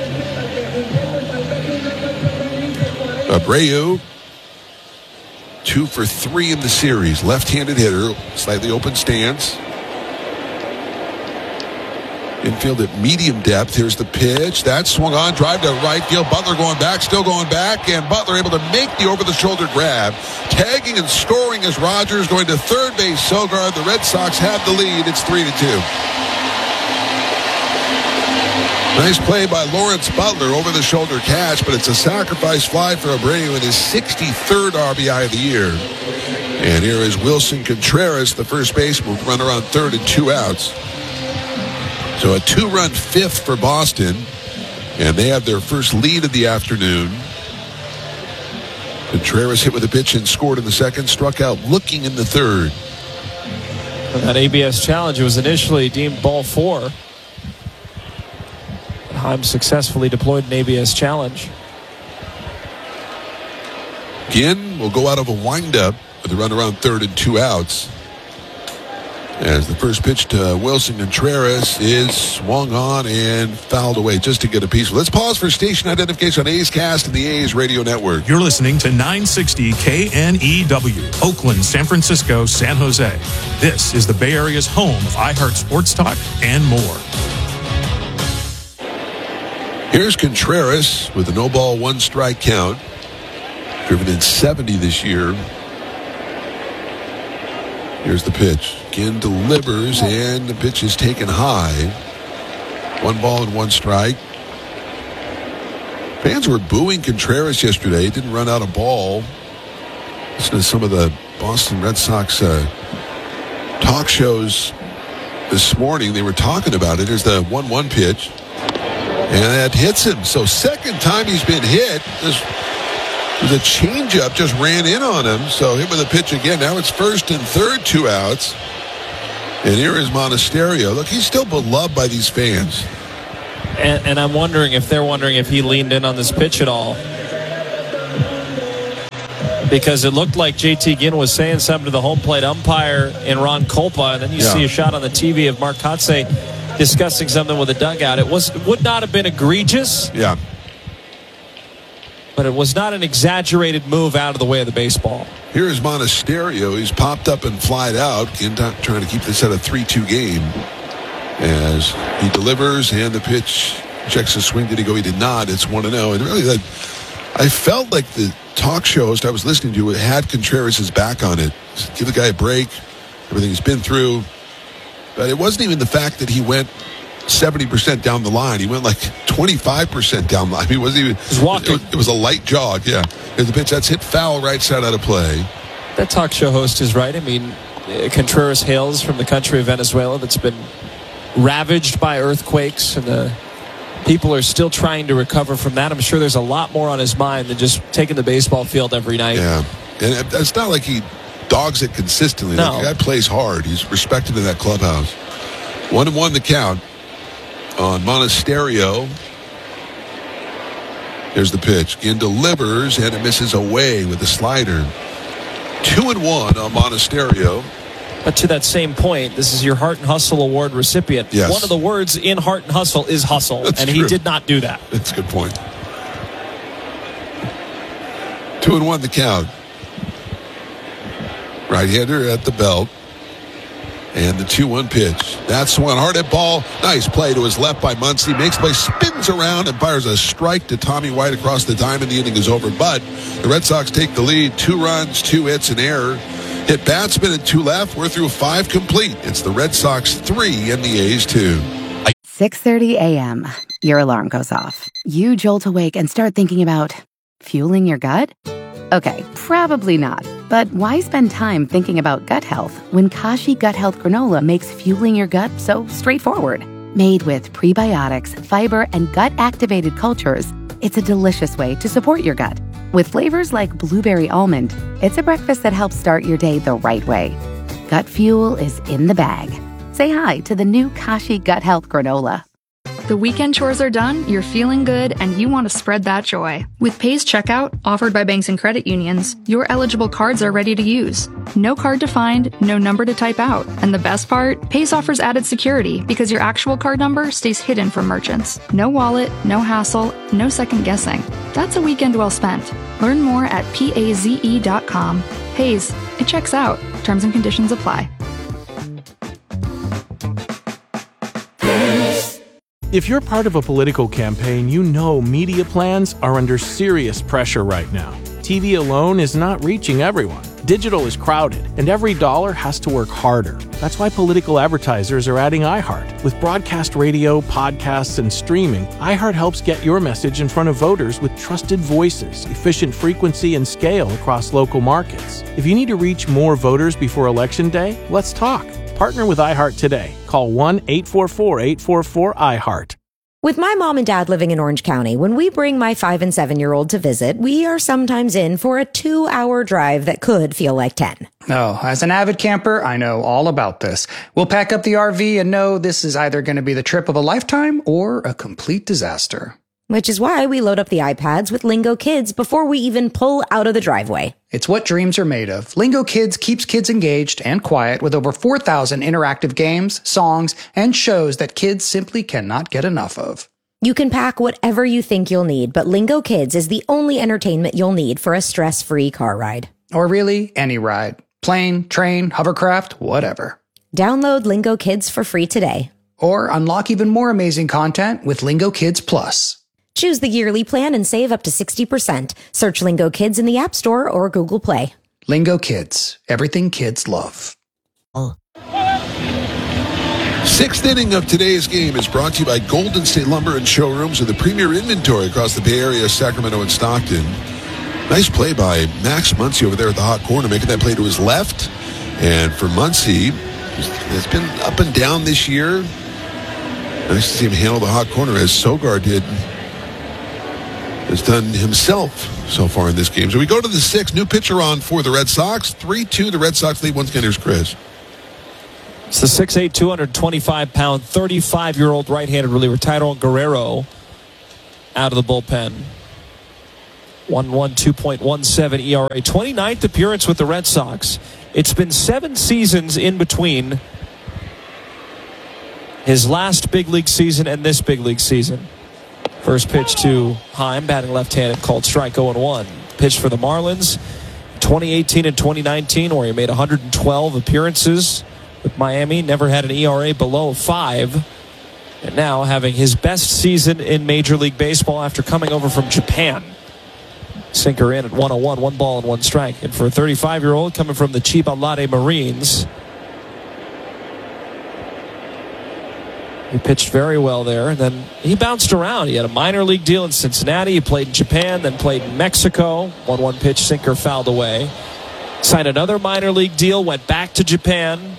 Abreu, two for three in the series. Left-handed hitter, slightly open stance. Infield at medium depth. Here's the pitch. That swung on. Drive to right field. Butler going back. Still going back. And Butler able to make the over-the-shoulder grab. Tagging and scoring as Rogers going to third base. Sogard. The Red Sox have the lead. It's three to two. Nice play by Lawrence Butler. Over-the-shoulder catch. But it's a sacrifice fly for Abreu in his sixty-third R B I of the year. And here is Wilson Contreras, the first baseman, runner on third and two outs. So a two-run fifth for Boston, and they have their first lead of the afternoon. Contreras hit with a pitch and scored in the second, struck out looking in the third. That A B S challenge was initially deemed ball four. Heim successfully deployed an A B S challenge. Ginn will go out of a windup with a runner on third and two outs. As the first pitch to Wilson Contreras is swung on and fouled away just to get a piece. Let's pause for station identification on A's Cast and the A's Radio Network. You're listening to nine sixty K N E W, Oakland, San Francisco, San Jose. This is the Bay Area's home of iHeart Sports Talk and more. Here's Contreras with a no-ball, one-strike count. Driven in seventy this year. Here's the pitch. Again delivers, and the pitch is taken high. One ball and one strike. Fans were booing Contreras yesterday. He didn't run out a ball. Listen to some of the Boston Red Sox uh, talk shows this morning. They were talking about it. There's the one one pitch. And that hits him. So second time he's been hit. This was a changeup, just ran in on him. So hit with a pitch again. Now it's first and third, two outs. And here is Monasterio. Look, he's still beloved by these fans. And, and I'm wondering if they're wondering if he leaned in on this pitch at all. Because it looked like J T Ginn was saying something to the home plate umpire in Ron Kolpa. And then you Yeah. see a shot on the T V of Mark Kotsay discussing something with a dugout. It was it would not have been egregious. Yeah. But it was not an exaggerated move out of the way of the baseball. Here is Monasterio. He's popped up and flied out. Again, trying to keep this at a three two game. As he delivers and the pitch checks the swing. Did he go? He did not. It's one and oh. And really, that, I felt like the talk show host I was listening to had Contreras' back on it. Give the guy a break. Everything he's been through. But it wasn't even the fact that he went seventy percent down the line. He went like twenty-five percent down the line. He wasn't even. He's walking. It, it was a light jog, yeah. Here's the pitch. That's hit foul, right side out of play. That talk show host is right. I mean, Contreras hails from the country of Venezuela that's been ravaged by earthquakes, and the people are still trying to recover from that. I'm sure there's a lot more on his mind than just taking the baseball field every night. Yeah, and it's not like he dogs it consistently. No. Like, the guy plays hard. He's respected in that clubhouse. One and one the count on Monasterio. Here's the pitch. Again delivers, and it misses away with the slider. Two and one on Monasterio. But to that same point, this is your Heart and Hustle Award recipient. Yes. One of the words in Heart and Hustle is hustle, That's and true. he did not do that. That's a good point. Two and one the count. Right-hander at the belt. And the two one pitch. That's one. Hard hit ball. Nice play to his left by Muncy. Makes play, spins around, and fires a strike to Tommy White across the diamond. The inning is over. But the Red Sox take the lead. Two runs, two hits, an error. Hit batsman and two left. We're through five complete. It's the Red Sox three and the A's two. six thirty a.m. Your alarm goes off. You jolt awake and start thinking about fueling your gut? Okay, probably not. But why spend time thinking about gut health when Kashi Gut Health Granola makes fueling your gut so straightforward? Made with prebiotics, fiber, and gut-activated cultures, it's a delicious way to support your gut. With flavors like blueberry almond, it's a breakfast that helps start your day the right way. Gut fuel is in the bag. Say hi to the new Kashi Gut Health Granola. The weekend chores are done, you're feeling good, and you want to spread that joy. With Pays Checkout, offered by banks and credit unions, your eligible cards are ready to use. No card to find, no number to type out. And the best part? Pays offers added security because your actual card number stays hidden from merchants. No wallet, no hassle, no second guessing. That's a weekend well spent. Learn more at paze dot com. Pays, it checks out. Terms and conditions apply. If you're part of a political campaign, you know media plans are under serious pressure right now. T V alone is not reaching everyone. Digital is crowded, and every dollar has to work harder. That's why political advertisers are adding iHeart. With broadcast radio, podcasts, and streaming, iHeart helps get your message in front of voters with trusted voices, efficient frequency, and scale across local markets. If you need to reach more voters before Election Day, let's talk. Partner with iHeart today. Call one eight four four, eight four four, I HEART. With my mom and dad living in Orange County, when we bring my five and seven year old to visit, we are sometimes in for a two hour drive that could feel like ten. Oh, as an avid camper, I know all about this. We'll pack up the R V and know this is either going to be the trip of a lifetime or a complete disaster. Which is why we load up the iPads with Lingo Kids before we even pull out of the driveway. It's what dreams are made of. Lingo Kids keeps kids engaged and quiet with over four thousand interactive games, songs, and shows that kids simply cannot get enough of. You can pack whatever you think you'll need, but Lingo Kids is the only entertainment you'll need for a stress-free car ride. Or really, any ride. Plane, train, hovercraft, whatever. Download Lingo Kids for free today. Or unlock even more amazing content with Lingo Kids Plus. Choose the yearly plan and save up to sixty percent. Search Lingo Kids in the App Store or Google Play. Lingo Kids. Everything kids love. Oh. Sixth inning of today's game is brought to you by Golden State Lumber and Showrooms with the premier inventory across the Bay Area, Sacramento, and Stockton. Nice play by Max Muncy over there at the hot corner, making that play to his left. And for Muncy, it's been up and down this year. Nice to see him handle the hot corner as Sogard did. Has done himself so far in this game. So we go to the sixth. New pitcher on for the Red Sox. three two, the Red Sox lead. Once again, here's Chris. It's the six eight, two hundred twenty-five pound, thirty-five-year-old right-handed reliever Tyrone Guerrero out of the bullpen. one one, two point one seven E R A. twenty-ninth appearance with the Red Sox. It's been seven seasons in between his last big league season and this big league season. First pitch to Heim, batting left-handed, called strike oh and one. Pitch for the Marlins, twenty eighteen and twenty nineteen, where he made one hundred twelve appearances with Miami, never had an E R A below five, and now having his best season in Major League Baseball after coming over from Japan. Sinker in at one oh one, one ball and one strike. And for a thirty-five-year-old coming from the Chiba Lade Marines, he pitched very well there, and then he bounced around. He had a minor league deal in Cincinnati. He played in Japan, then played in Mexico. one one pitch, sinker fouled away. Signed another minor league deal, went back to Japan,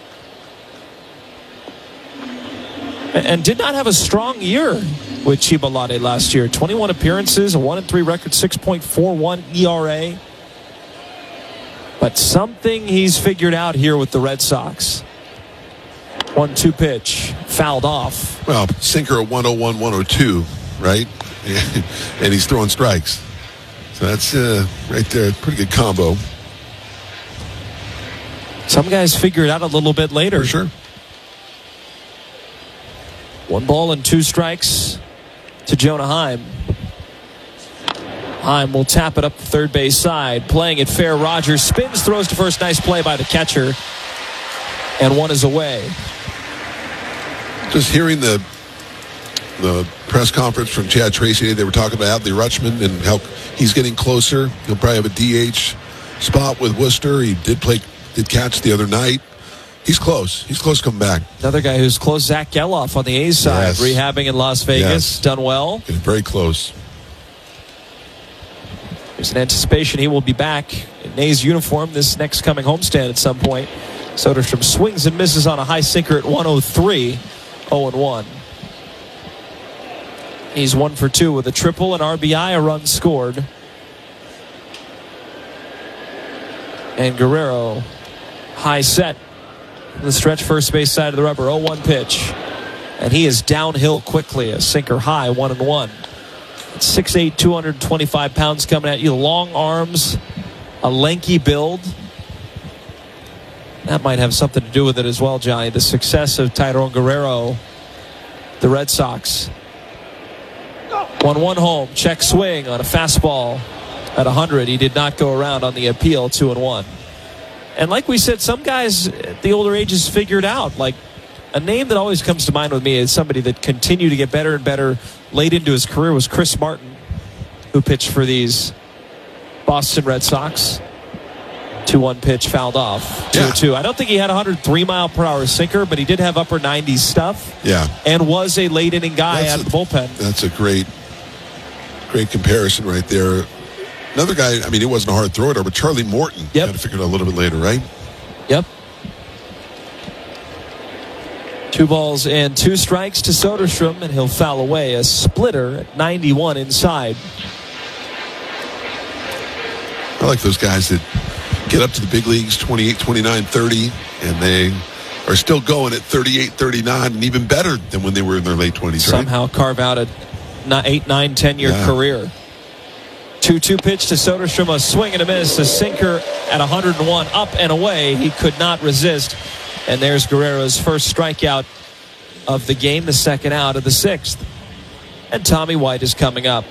and did not have a strong year with Chiba Lade last year. twenty-one appearances, a one and three record, six point four one E R A. But something he's figured out here with the Red Sox. one two pitch, fouled off. Well, sinker at one oh one, one oh two, right? And he's throwing strikes. So that's uh, right there, pretty good combo. Some guys figure it out a little bit later. For sure. One ball and two strikes to Jonah Heim. Heim will tap it up the third base side. Playing it fair. Rogers spins, throws to first. Nice play by the catcher. And one is away. Just hearing the the press conference from Chad Tracy, they were talking about Adley Rutschman and how he's getting closer. He'll probably have a D H spot with Worcester. He did play, did catch the other night. He's close. He's close to coming back. Another guy who's close, Zach Geloff on the A's side, yes. rehabbing in Las Vegas, yes. done well. Getting very close. There's an anticipation he will be back in A's uniform this next coming homestand at some point. Soderstrom swings and misses on a high sinker at one oh three, oh and one. He's one for two with a triple, an R B I, a run scored. And Guerrero, high set. The stretch first base side of the rubber, oh one pitch. And he is downhill quickly, a sinker high, one and one. six eight, two hundred twenty-five pounds coming at you. Long arms, a lanky build. That might have something to do with it as well, Johnny. The success of Tyrone Guerrero, the Red Sox. one one home, check swing on a fastball at one hundred. He did not go around on the appeal, two and one. And like we said, some guys at the older ages figured out. Like, a name that always comes to mind with me is somebody that continued to get better and better late into his career was Chris Martin, who pitched for these Boston Red Sox. two one pitch fouled off. two two. I don't think he had a one hundred three mile per hour sinker, but he did have upper nineties stuff. Yeah. And was a late inning guy That's out a, of the bullpen. That's a great, great comparison right there. Another guy, I mean, it wasn't a hard throw at her, but Charlie Morton. Yep. Got to figure it out a little bit later, right? Yep. Two balls and two strikes to Soderstrom, and he'll foul away a splitter at ninety-one inside. I like those guys that get up to the big leagues, twenty-eight, twenty-nine, thirty, and they are still going at thirty-eight, thirty-nine, and even better than when they were in their late twenties, right? Somehow carve out a eight, nine, ten year Yeah. career. two two pitch to Soderstrom, a swing and a miss, a sinker at one hundred one, up and away. He could not resist. And there's Guerrero's first strikeout of the game, the second out of the sixth. And Tommy White is coming up.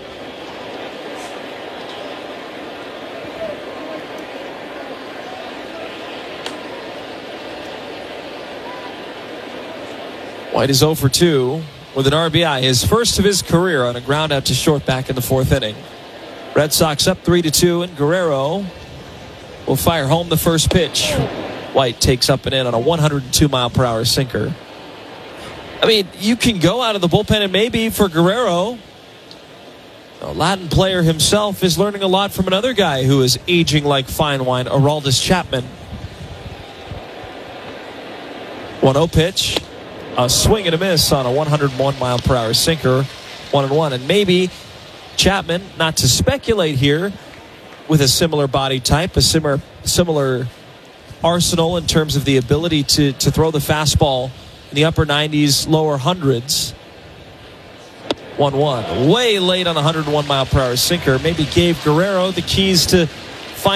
White is oh for two with an R B I, his first of his career on a ground out to short back in the fourth inning. Red Sox up three to two, and Guerrero will fire home the first pitch. White takes up and in on a one hundred two mile per hour sinker. I mean, you can go out of the bullpen, and maybe for Guerrero, a Latin player himself is learning a lot from another guy who is aging like fine wine, Aroldis Chapman. one oh pitch. A swing and a miss on a one hundred one mile per hour sinker. One and one. And maybe Chapman, not to speculate here, with a similar body type, a similar similar arsenal in terms of the ability to, to throw the fastball in the upper nineties, lower hundreds. one one. Way late on a one hundred one mile per hour sinker. Maybe gave Guerrero the keys to